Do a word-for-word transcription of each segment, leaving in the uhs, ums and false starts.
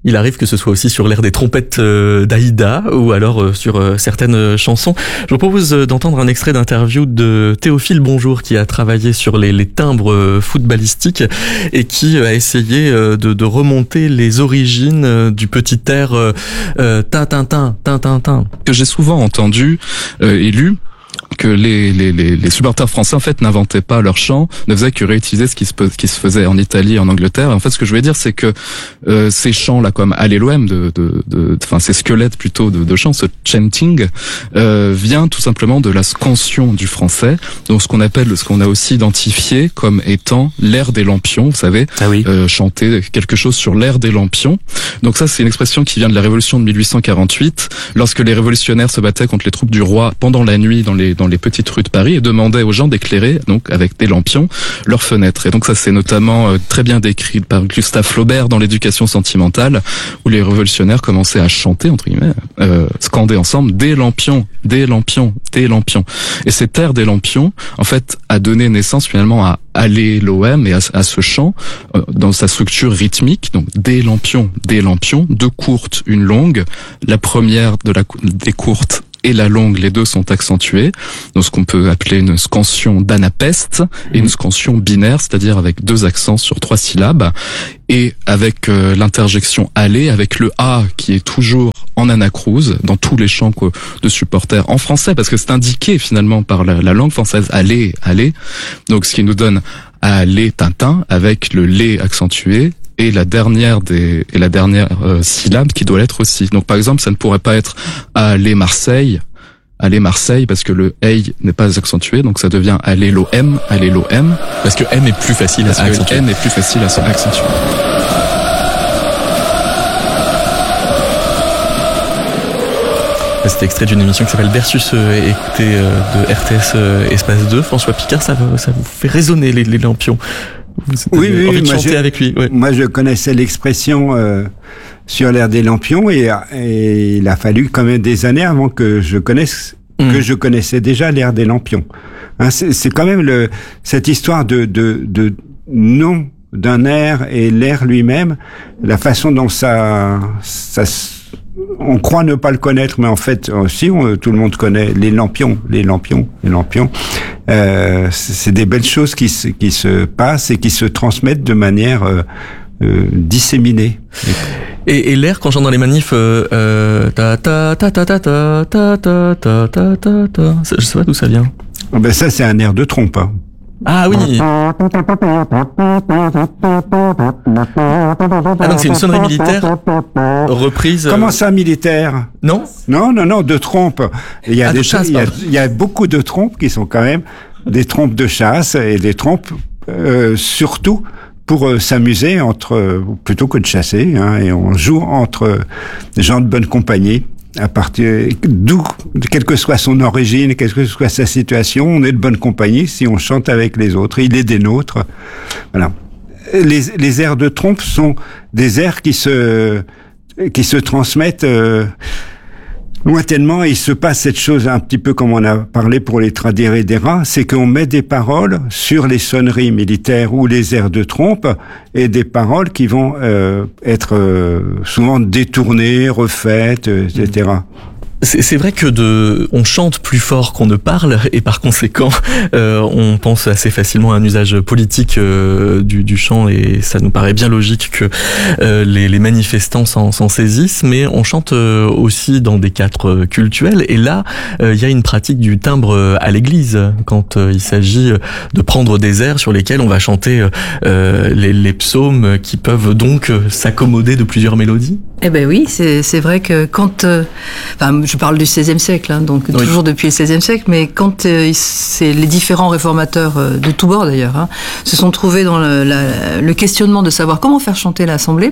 Il arrive que ce soit aussi sur l'air des trompettes euh, d'Aïda ou alors euh, sur euh, certaines euh, chansons. Je vous propose euh, d'entendre un extrait d'interview de Théophile Bonjour qui a travaillé sur les, les timbres euh, footballistiques et qui euh, a essayé euh, de, de remonter les origines euh, du petit air euh, euh, tin-tin-tin, tin-tin-tin. Que j'ai souvent entendu euh, et lu que les, les, les, les supporters français en fait n'inventaient pas leur chant, ne faisaient que réutiliser ce qui se, qui se faisait en Italie et en Angleterre. Et en fait, ce que je voulais dire, c'est que euh, ces chants-là, comme Allez l'O M, de, de, de, enfin ces squelettes plutôt de, de chants, ce chanting, euh, vient tout simplement de la scansion du français, donc ce qu'on appelle, ce qu'on a aussi identifié comme étant l'air des lampions. Vous savez, ah oui. euh, chanter quelque chose sur l'air des lampions. Donc ça, c'est une expression qui vient de la Révolution de mille huit cent quarante-huit, lorsque les révolutionnaires se battaient contre les troupes du roi pendant la nuit dans les dans les petites rues de Paris et demandaient aux gens d'éclairer, donc avec des lampions, leurs fenêtres. Et donc ça, c'est notamment euh, très bien décrit par Gustave Flaubert dans l'Éducation sentimentale, où les révolutionnaires commençaient à chanter, entre guillemets, euh, scander ensemble des lampions, des lampions, des lampions. Et cet air des lampions, en fait, a donné naissance finalement à Allez l'O M et à, à ce chant euh, dans sa structure rythmique. Donc des lampions, des lampions, deux courtes, une longue. La première de la des courtes et la longue, les deux sont accentués, donc ce qu'on peut appeler une scansion d'anapeste et une scansion binaire, c'est-à-dire avec deux accents sur trois syllabes, et avec euh, l'interjection aller, avec le A qui est toujours en anacrouse dans tous les chants de supporters en français, parce que c'est indiqué finalement par la, la langue française, aller, aller, donc ce qui nous donne aller Tintin avec le lait accentué, et la dernière des et la dernière euh, syllabe qui doit l'être aussi. Donc par exemple, ça ne pourrait pas être aller Marseille, aller Marseille parce que le hey n'est pas accentué, donc ça devient aller l'O M, aller l'O M parce que M est plus facile parce à accentuer. Que N est plus facile à accentuer. C'était extrait d'une émission qui s'appelle Versus euh, écoutée euh, de R T S euh, Espace deux. François Picard, ça, ça vous fait résonner les, les lampions. Vous oui, oui, envie de moi chanter je, avec lui. Ouais. Moi, je connaissais l'expression euh, sur l'air des lampions et, et il a fallu quand même des années avant que je connaisse mmh. que je connaissais déjà l'air des lampions. Hein, c'est, c'est quand même le cette histoire de de, de nom d'un air et l'air lui-même, la façon dont ça ça on croit ne pas le connaître, mais en fait, si on, tout le monde connaît les lampions, les lampions, les lampions. Euh, c'est des belles choses qui se, qui se passent et qui se transmettent de manière euh, euh, disséminée. Et, et l'air, quand j'entends dans les manifs, euh, euh, ta ta ta ta ta ta ta ta ta ta ta ta, je sais pas d'où ça vient. Ben ça, c'est un air de trompe. Hein. Ah oui. Ah donc c'est une sonnerie militaire reprise. Comment ça militaire? Non. Non non non de trompe. Il y a ah, des de chasse, il y a, il y a beaucoup de trompes qui sont quand même des trompes de chasse et des trompes euh, surtout pour euh, s'amuser entre plutôt que de chasser. Hein, et on joue entre des gens de bonne compagnie. À partir d'où, quelle que soit son origine, quelle que soit sa situation, on est de bonne compagnie si on chante avec les autres. Il est des nôtres. Voilà. Les, les airs de trompe sont des airs qui se qui se transmettent euh, lointainement. Et il se passe cette chose un petit peu comme on a parlé pour les tradéridéras, c'est qu'on met des paroles sur les sonneries militaires ou les airs de trompe et des paroles qui vont euh, être euh, souvent détournées, refaites, et cetera. C'est, c'est vrai que de, on chante plus fort qu'on ne parle et par conséquent, euh, on pense assez facilement à un usage politique euh, du, du chant et ça nous paraît bien logique que euh, les, les manifestants s'en, s'en saisissent. Mais on chante euh, aussi dans des cadres cultuels et là, il euh, y a une pratique du timbre à l'église quand euh, il s'agit de prendre des airs sur lesquels on va chanter euh, les, les psaumes qui peuvent donc s'accommoder de plusieurs mélodies. Eh ben oui, c'est, c'est vrai que quand, euh, enfin, je parle du seizième siècle, hein, donc oui. toujours depuis le seizième siècle, mais quand euh, c'est les différents réformateurs euh, de tous bords d'ailleurs, hein, se sont trouvés dans le, la, le questionnement de savoir comment faire chanter l'Assemblée,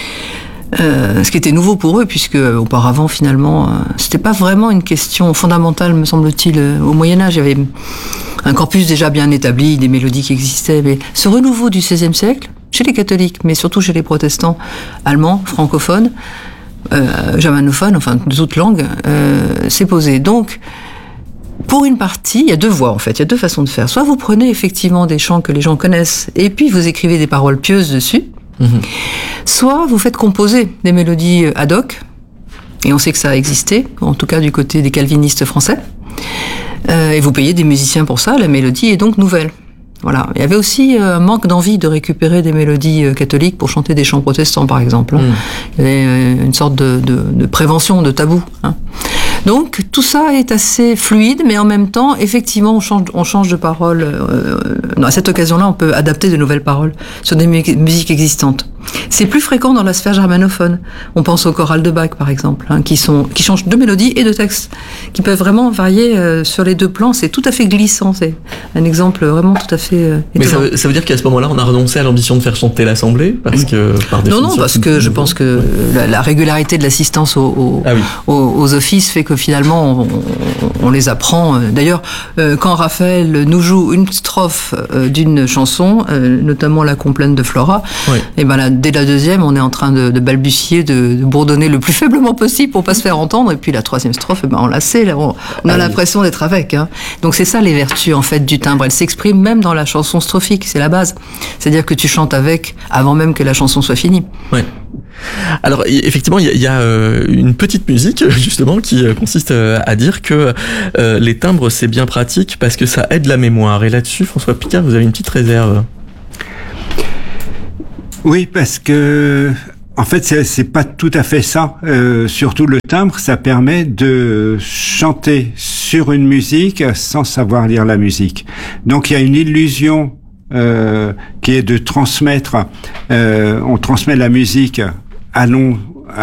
euh, ce qui était nouveau pour eux, puisque euh, auparavant finalement, euh, c'était pas vraiment une question fondamentale, me semble-t-il. Euh, au Moyen Âge, il y avait un corpus déjà bien établi, des mélodies qui existaient, mais ce renouveau du seizième siècle, chez les catholiques, mais surtout chez les protestants allemands, francophones, euh, germanophones, enfin de toute langue, euh, s'est posé. Donc, pour une partie, il y a deux voies en fait, il y a deux façons de faire. Soit vous prenez effectivement des chants que les gens connaissent, et puis vous écrivez des paroles pieuses dessus, mmh. soit vous faites composer des mélodies ad hoc, et on sait que ça a existé, en tout cas du côté des calvinistes français, euh, et vous payez des musiciens pour ça, la mélodie est donc nouvelle. Voilà. Il y avait aussi un euh, manque d'envie de récupérer des mélodies euh, catholiques pour chanter des chants protestants, par exemple. Mmh. Il y avait euh, une sorte de, de, de prévention, de tabou. Hein. Donc tout ça est assez fluide, mais en même temps, effectivement, on change, on change de parole. Euh, à cette occasion-là, on peut adapter de nouvelles paroles sur des mu- musiques existantes. C'est plus fréquent dans la sphère germanophone. On pense au choral de Bach, par exemple, hein, qui sont qui changent de mélodie et de texte, qui peuvent vraiment varier euh, sur les deux plans. C'est tout à fait glissant. C'est un exemple vraiment tout à fait. Euh, Mais ça veut, ça veut dire qu'à ce moment-là, on a renoncé à l'ambition de faire chanter l'assemblée, parce que par définition. Non, non, parce que je pense que la, la régularité de l'assistance au, au, ah oui. aux, aux offices fait que finalement on, on, on les apprend. D'ailleurs, euh, quand Raphaël nous joue une strophe euh, d'une chanson, euh, notamment la complainte de Flora, oui. et ben là, dès la deuxième, on est en train de, de balbutier, de, de bourdonner le plus faiblement possible pour pas se faire entendre. Et puis la troisième strophe, eh ben on la sait, là, on, on a ah l'impression oui. d'être avec. Hein. Donc c'est ça les vertus en fait du timbre. Elles s'expriment même dans la chanson strophique, c'est la base. C'est-à-dire que tu chantes avec avant même que la chanson soit finie. Ouais. Alors effectivement, il y a, y a euh, une petite musique justement qui euh, consiste euh, à dire que euh, les timbres c'est bien pratique parce que ça aide la mémoire. Et là-dessus, François Picard, vous avez une petite réserve. Oui, parce que en fait, c'est, c'est pas tout à fait ça. Euh, surtout le timbre, ça permet de chanter sur une musique sans savoir lire la musique. Donc il y a une illusion euh, qui est de transmettre. Euh, on transmet la musique à long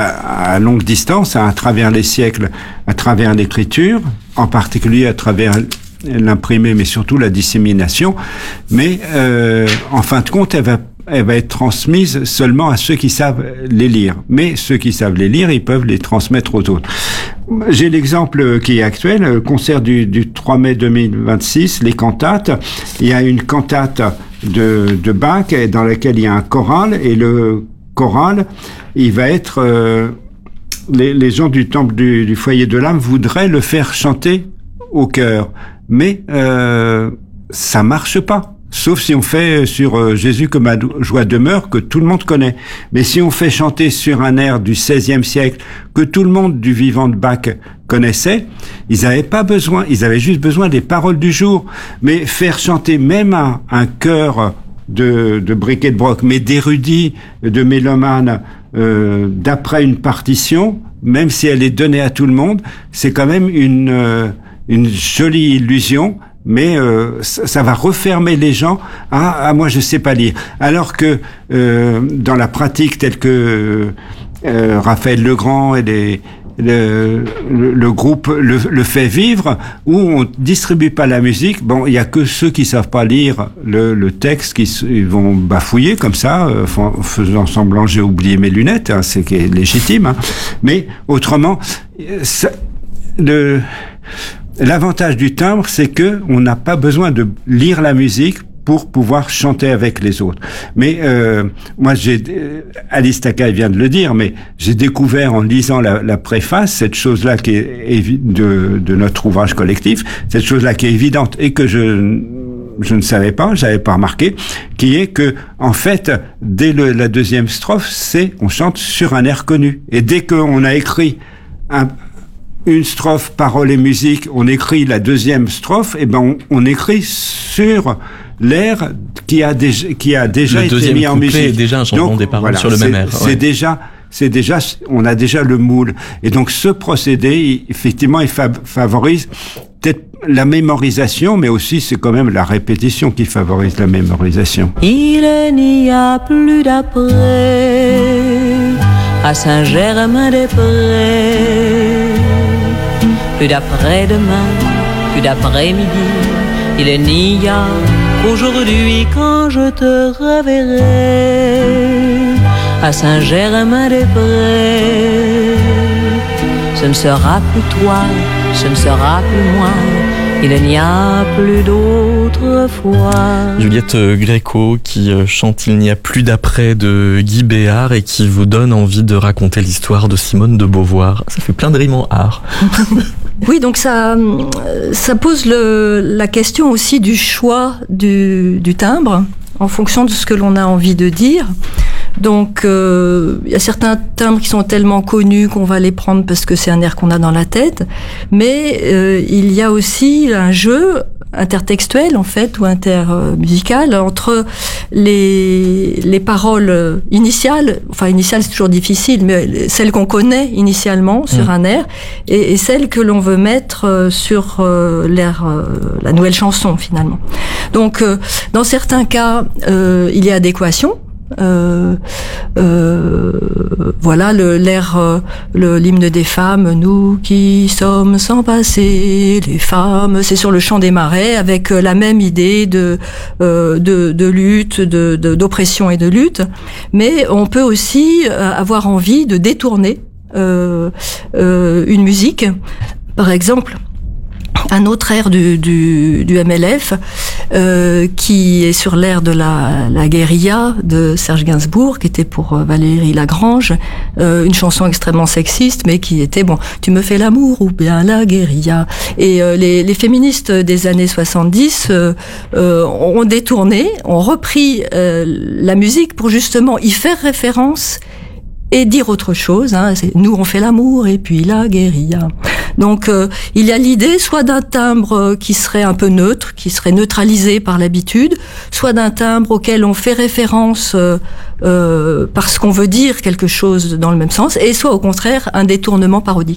à, à longue distance, à travers les siècles, à travers l'écriture, en particulier à travers l'imprimé, mais surtout la dissémination. Mais euh, en fin de compte, elle va elle va être transmise seulement à ceux qui savent les lire. Mais ceux qui savent les lire, ils peuvent les transmettre aux autres. J'ai l'exemple qui est actuel, concert du, du trois mai deux mille vingt-six, les cantates. Il y a une cantate de, de Bach dans laquelle il y a un choral, et le choral, il va être... Euh, les, les gens du temple du, du foyer de l'âme voudraient le faire chanter au chœur. Mais euh, ça marche pas. Sauf si on fait sur euh, Jésus que ma joie demeure, que tout le monde connaît. Mais si on fait chanter sur un air du seizième siècle, que tout le monde du vivant de Bach connaissait, ils n'avaient pas besoin, ils avaient juste besoin des paroles du jour. Mais faire chanter même un, un chœur de, de briquet de broc, mais d'érudits, de mélomanes, euh, d'après une partition, même si elle est donnée à tout le monde, c'est quand même une, euh, une jolie illusion. Mais euh, ça, ça va refermer les gens à, à moi je sais pas lire. Alors que euh, dans la pratique telle que euh, Raphaël Legrand et les, le, le, le groupe le, le fait vivre, où on distribue pas la musique, bon, il y a que ceux qui savent pas lire le, le texte qui ils vont bafouiller comme ça, euh, faisant semblant j'ai oublié mes lunettes, hein, c'est qui est légitime. Hein. Mais autrement, ça, le L'avantage du timbre, c'est que on n'a pas besoin de lire la musique pour pouvoir chanter avec les autres. Mais euh, moi, j'ai Alice Takai vient de le dire, mais j'ai découvert en lisant la, la préface cette chose-là qui est évi- de, de notre ouvrage collectif, cette chose-là qui est évidente et que je je ne savais pas, j'avais pas remarqué, qui est que en fait, dès le, la deuxième strophe, c'est on chante sur un air connu. Et dès qu'on a écrit un une strophe, parole et musique, on écrit la deuxième strophe, et ben on, on écrit sur l'air qui a déjà qui a déjà le été mis en musique. Est déjà un changement donc, des paroles voilà, sur le c'est, même air. C'est ouais. déjà c'est déjà on a déjà le moule. Et donc ce procédé, il, effectivement, il fa- favorise peut-être la mémorisation, mais aussi c'est quand même la répétition qui favorise la mémorisation. Il n'y a plus d'après à Saint-Germain-des-Prés. Plus d'après-demain, plus d'après-midi, il n'y a qu'aujourd'hui quand je te reverrai à Saint-Germain-des-Prés. Ce ne sera plus toi, ce ne sera plus moi, il n'y a plus d'autre foi. Juliette Gréco qui chante « Il n'y a plus d'après » de Guy Béard et qui vous donne envie de raconter l'histoire de Simone de Beauvoir. Ça fait plein de rimes en art. Oui, donc ça, ça pose le, la question aussi du choix du, du timbre en fonction de ce que l'on a envie de dire. Donc, euh, il y a certains timbres qui sont tellement connus qu'on va les prendre parce que c'est un air qu'on a dans la tête. Mais euh, il y a aussi un jeu intertextuel, en fait, ou intermusical, entre les, les paroles initiales, enfin initiales c'est toujours difficile, mais celles qu'on connaît initialement sur mmh. un air, et, et celles que l'on veut mettre sur euh, l'air, euh, la nouvelle chanson, finalement. Donc, euh, dans certains cas, euh, il y a adéquation. Euh, euh, voilà le, l'air, euh, le, l'hymne des femmes, nous qui sommes sans passé, les femmes, c'est sur le champ des marais avec la même idée de, euh, de, de lutte, de, de, d'oppression et de lutte, mais on peut aussi avoir envie de détourner euh, euh, une musique, par exemple. Un autre air du, du, du M L F euh, qui est sur l'air de la, la guérilla de Serge Gainsbourg, qui était pour Valérie Lagrange, euh, une chanson extrêmement sexiste, mais qui était bon. Tu me fais l'amour ou bien la guérilla. Et euh, les, les féministes des années soixante-dix euh, euh, ont détourné, ont repris euh, la musique pour justement y faire référence et dire autre chose. Hein. C'est, nous on fait l'amour et puis la guérilla. Donc euh, il y a l'idée soit d'un timbre qui serait un peu neutre, qui serait neutralisé par l'habitude, soit d'un timbre auquel on fait référence euh, euh, parce qu'on veut dire quelque chose dans le même sens, et soit au contraire un détournement parodique.